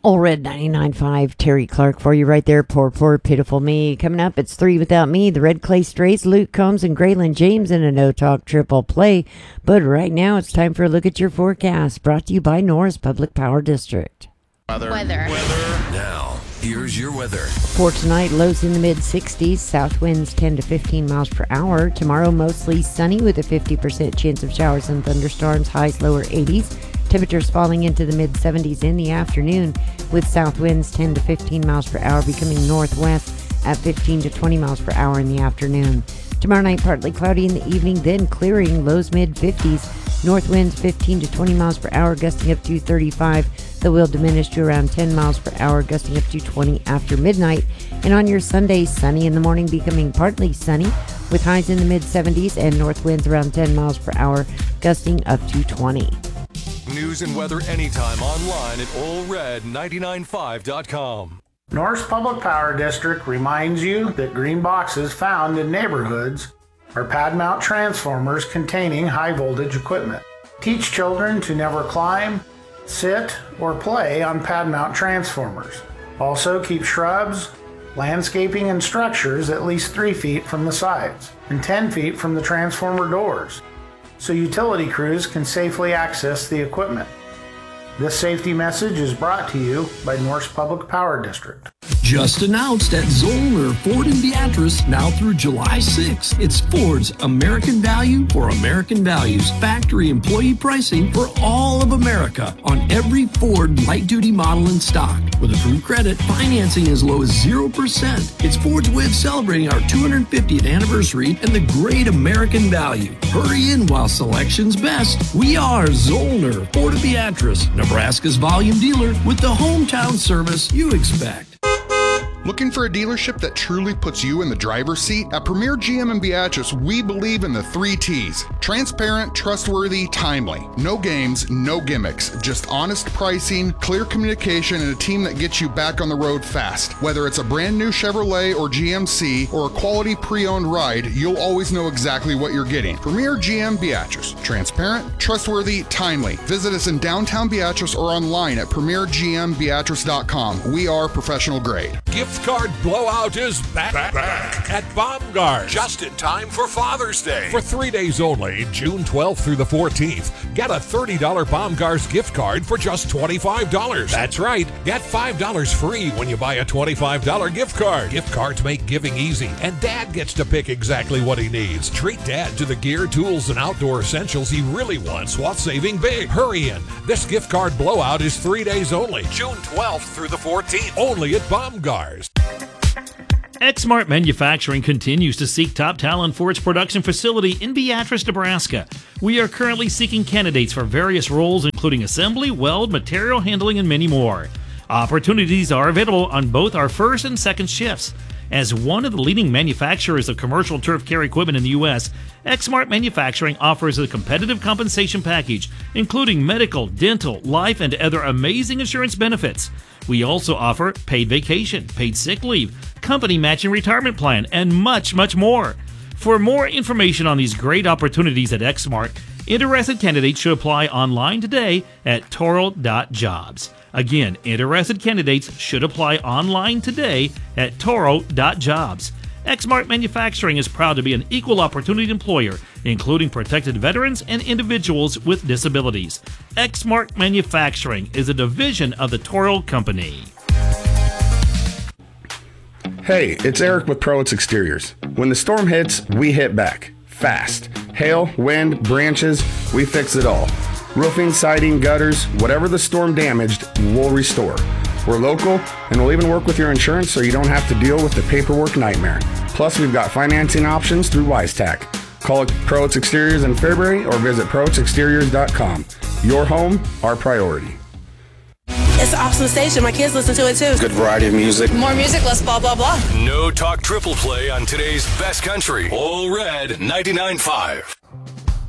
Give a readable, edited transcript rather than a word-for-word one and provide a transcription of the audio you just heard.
Old Red 99.5, Terry Clark for you right there. Poor, poor, pitiful me. Coming up, it's 3 Without Me, the Red Clay Strays, Luke Combs, and Graylin James in a no-talk triple play. But right now, it's time for a look at your forecast, brought to you by Norris Public Power District. Weather. Now, here's your weather. For tonight, lows in the mid-60s, south winds 10 to 15 miles per hour. Tomorrow, mostly sunny with a 50% chance of showers and thunderstorms, highs lower 80s. Temperatures falling into the mid-70s in the afternoon, with south winds 10 to 15 miles per hour becoming northwest at 15 to 20 miles per hour in the afternoon. Tomorrow night, partly cloudy in the evening, then clearing, lows mid-50s. North winds 15 to 20 miles per hour, gusting up to 35. The will diminish to around 10 miles per hour, gusting up to 20 after midnight. And on your Sunday, sunny in the morning, becoming partly sunny, with highs in the mid-70s and north winds around 10 miles per hour, gusting up to 20. News and weather anytime online at allred995.com. Norris Public Power District reminds you that green boxes found in neighborhoods are pad mount transformers containing high voltage equipment. Teach children to never climb, sit, or play on pad mount transformers. Also keep shrubs, landscaping, and structures at least 3 feet from the sides and 10 feet from the transformer doors, so utility crews can safely access the equipment. This safety message is brought to you by Norris Public Power District. Just announced at Zollner Ford in Beatrice now through July 6th. It's Ford's American Value for American Values. Factory employee pricing for all of America on every Ford light-duty model in stock. With approved credit, financing as low as 0%. It's Ford's way of celebrating our 250th anniversary and the great American value. Hurry in while selection's best. We are Zollner Ford of Beatrice, Nebraska's volume dealer with the hometown service you expect. Looking for a dealership that truly puts you in the driver's seat? At Premier GM in Beatrice, we believe in the 3 T's. Transparent, trustworthy, timely. No games, no gimmicks. Just honest pricing, clear communication, and a team that gets you back on the road fast. Whether it's a brand new Chevrolet or GMC or a quality pre-owned ride, you'll always know exactly what you're getting. Premier GM Beatrice. Transparent, trustworthy, timely. Visit us in downtown Beatrice or online at premiergmbeatrice.com. We are professional grade. Gift card blowout is back at Baumgars. Just in time for Father's Day. For 3 days only, June 12th through the 14th, get a $30 Baumgars gift card for just $25. That's right, get $5 free when you buy a $25 gift card. Gift cards make giving easy, and Dad gets to pick exactly what he needs. Treat Dad to the gear, tools, and outdoor essentials he really wants while saving big. Hurry in. This gift card blowout is 3 days only, June 12th through the 14th, only at Baumgars. Exmart Manufacturing continues to seek top talent for its production facility in Beatrice, Nebraska. We are currently seeking candidates for various roles, including assembly, weld, material handling, and many more. Opportunities are available on both our first and second shifts. As one of the leading manufacturers of commercial turf care equipment in the U.S., Exmart Manufacturing offers a competitive compensation package, including medical, dental, life, and other amazing insurance benefits. We also offer paid vacation, paid sick leave, company matching retirement plan, and much, much more. For more information on these great opportunities at Exmart, interested candidates should apply online today at toro.jobs. Again, interested candidates should apply online today at toro.jobs. Exmart Manufacturing is proud to be an equal opportunity employer, including protected veterans and individuals with disabilities. Exmart Manufacturing is a division of the Toro Company. Hey, it's Eric with Prowitz Exteriors. When the storm hits, we hit back. Fast. Hail, wind, branches, we fix it all. Roofing, siding, gutters, whatever the storm damaged, we'll restore. We're local, and we'll even work with your insurance so you don't have to deal with the paperwork nightmare. Plus, we've got financing options through WiseTac. Call Prowitz Exteriors in Fairbury or visit ProwitzExteriors.com. Your home, our priority. It's an awesome station. My kids listen to it too. Good variety of music. More music, less blah, blah, blah. No talk triple play on today's best country. All Red 99.5.